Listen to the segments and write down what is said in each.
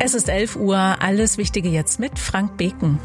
Es ist 11 Uhr, alles Wichtige jetzt mit Frank Beken.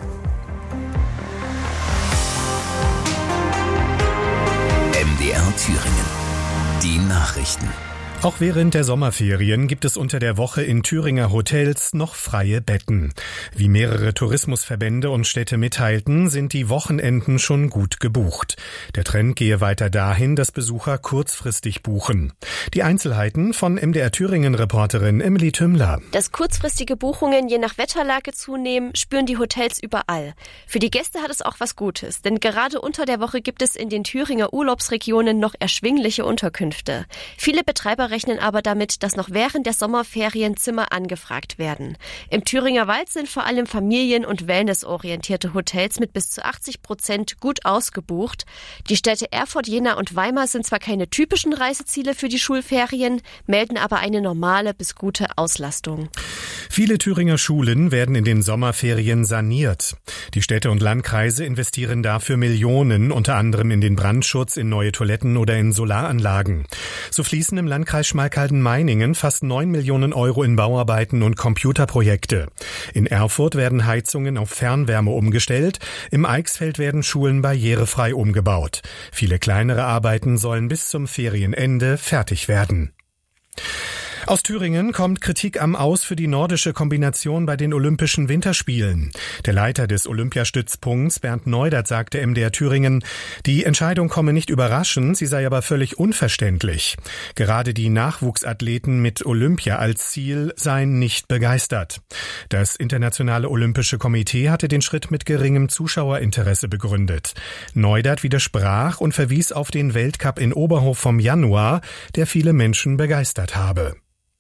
MDR Thüringen. Die Nachrichten. Auch während der Sommerferien gibt es unter der Woche in Thüringer Hotels noch freie Betten. Wie mehrere Tourismusverbände und Städte mitteilten, sind die Wochenenden schon gut gebucht. Der Trend gehe weiter dahin, dass Besucher kurzfristig buchen. Die Einzelheiten von MDR Thüringen-Reporterin Emily Tümmler. Dass kurzfristige Buchungen je nach Wetterlage zunehmen, spüren die Hotels überall. Für die Gäste hat es auch was Gutes, denn gerade unter der Woche gibt es in den Thüringer Urlaubsregionen noch erschwingliche Unterkünfte. Viele Betreiber rechnen aber damit, dass noch während der Sommerferien Zimmer angefragt werden. Im Thüringer Wald sind vor allem familien- und wellnessorientierte Hotels mit bis zu 80% gut ausgebucht. Die Städte Erfurt, Jena und Weimar sind zwar keine typischen Reiseziele für die Schulferien, melden aber eine normale bis gute Auslastung. Viele Thüringer Schulen werden in den Sommerferien saniert. Die Städte und Landkreise investieren dafür Millionen, unter anderem in den Brandschutz, in neue Toiletten oder in Solaranlagen. So fließen im Landkreis Schmalkalden-Meiningen fast 9 Millionen Euro in Bauarbeiten und Computerprojekte. In Erfurt werden Heizungen auf Fernwärme umgestellt. Im Eichsfeld werden Schulen barrierefrei umgebaut. Viele kleinere Arbeiten sollen bis zum Ferienende fertig werden. Aus Thüringen kommt Kritik am Aus für die nordische Kombination bei den Olympischen Winterspielen. Der Leiter des Olympiastützpunkts, Bernd Neudert, sagte MDR Thüringen, die Entscheidung komme nicht überraschend, sie sei aber völlig unverständlich. Gerade die Nachwuchsathleten mit Olympia als Ziel seien nicht begeistert. Das Internationale Olympische Komitee hatte den Schritt mit geringem Zuschauerinteresse begründet. Neudert widersprach und verwies auf den Weltcup in Oberhof vom Januar, der viele Menschen begeistert habe.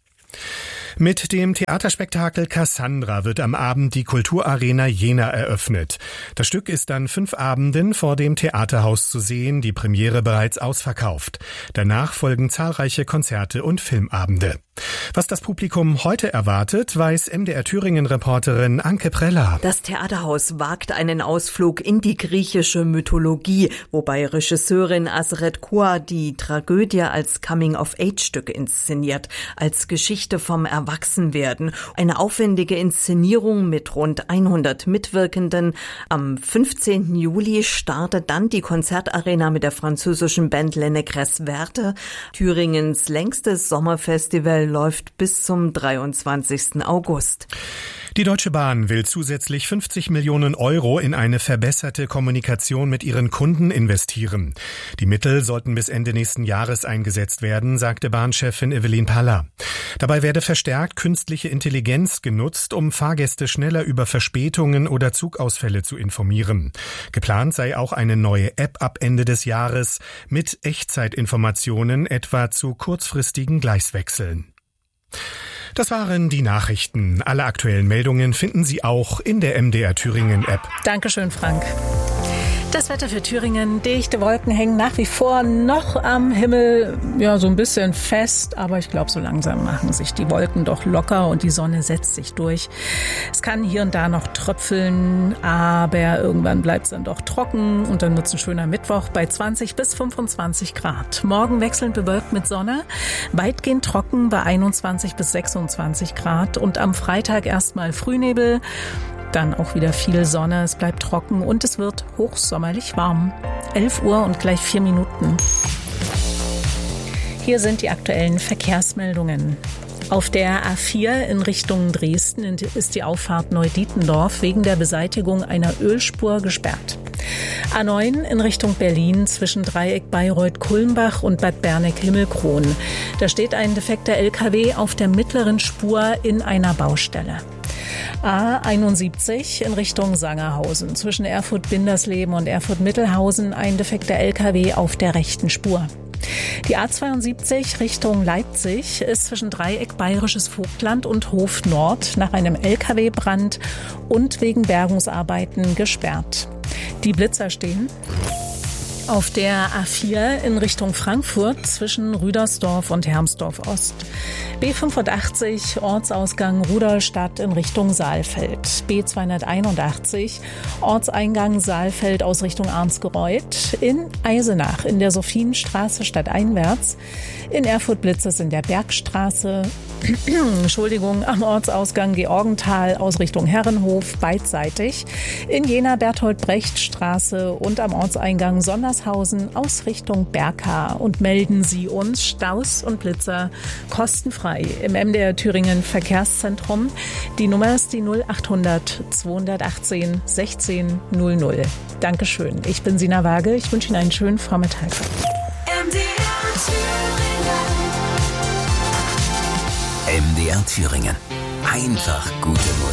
Mit dem Theaterspektakel Cassandra wird am Abend die Kulturarena Jena eröffnet. Das Stück ist an 5 Abenden vor dem Theaterhaus zu sehen, die Premiere bereits ausverkauft. Danach folgen zahlreiche Konzerte und Filmabende. Was das Publikum heute erwartet, weiß MDR Thüringen-Reporterin Anke Preller. Das Theaterhaus wagt einen Ausflug in die griechische Mythologie, wobei Regisseurin Asret Kua die Tragödie als Coming-of-Age-Stück inszeniert, als Geschichte vom Erwachsenwerden. Eine aufwendige Inszenierung mit rund 100 Mitwirkenden. Am 15. Juli startet dann die Konzertarena mit der französischen Band Les Négresses Vertes. Thüringens längstes Sommerfestival läuft bis zum 23. August. Die Deutsche Bahn will zusätzlich 50 Millionen Euro in eine verbesserte Kommunikation mit ihren Kunden investieren. Die Mittel sollten bis Ende nächsten Jahres eingesetzt werden, sagte Bahnchefin Evelyn Paller. Dabei werde verstärkt künstliche Intelligenz genutzt, um Fahrgäste schneller über Verspätungen oder Zugausfälle zu informieren. Geplant sei auch eine neue App ab Ende des Jahres mit Echtzeitinformationen, etwa zu kurzfristigen Gleiswechseln. Das waren die Nachrichten. Alle aktuellen Meldungen finden Sie auch in der MDR Thüringen App. Dankeschön, Frank. Das Wetter für Thüringen, dichte Wolken hängen nach wie vor noch am Himmel, ja, so ein bisschen fest, aber ich glaube, so langsam machen sich die Wolken doch locker und die Sonne setzt sich durch. Es kann hier und da noch tröpfeln, aber irgendwann bleibt es dann doch trocken und dann wird es ein schöner Mittwoch bei 20 bis 25 Grad. Morgen wechselnd bewölkt mit Sonne, weitgehend trocken bei 21 bis 26 Grad und am Freitag erstmal Frühnebel. Dann auch wieder viel Sonne, es bleibt trocken und es wird hochsommerlich warm. 11 Uhr und gleich 4 Minuten. Hier sind die aktuellen Verkehrsmeldungen. Auf der A4 in Richtung Dresden ist die Auffahrt Neudietendorf wegen der Beseitigung einer Ölspur gesperrt. A9 in Richtung Berlin zwischen Dreieck Bayreuth-Kulmbach und Bad Berneck-Himmelkron. Da steht ein defekter LKW auf der mittleren Spur in einer Baustelle. A71 in Richtung Sangerhausen. Zwischen Erfurt-Bindersleben und Erfurt-Mittelhausen ein defekter LKW auf der rechten Spur. Die A72 Richtung Leipzig ist zwischen Dreieck Bayerisches Vogtland und Hof Nord nach einem LKW-Brand und wegen Bergungsarbeiten gesperrt. Die Blitzer stehen auf der A4 in Richtung Frankfurt zwischen Rüdersdorf und Hermsdorf-Ost. B85 Ortsausgang Rudolstadt in Richtung Saalfeld. B281 Ortseingang Saalfeld aus Richtung Arnsgereuth. In Eisenach in der Sophienstraße stadteinwärts. In Erfurt Blitzes in der Bergstraße am Ortsausgang Georgenthal aus Richtung Herrenhof beidseitig. In Jena Bertolt-Brecht-Straße und am Ortseingang Sondershausen aus Richtung Berka. Und melden Sie uns Staus und Blitzer kostenfrei im MDR Thüringen Verkehrszentrum. Die Nummer ist die 0800 218 16 00. Dankeschön. Ich bin Sina Waage. Ich wünsche Ihnen einen schönen Vormittag. MDR Thüringen. Einfach gute Musik.